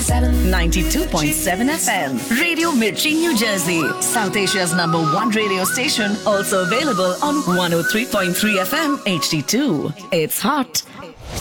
92.7 FM. Radio Mirchi, New Jersey. South Asia's #1 radio station. Also available on 103.3 FM HD2. It's hot.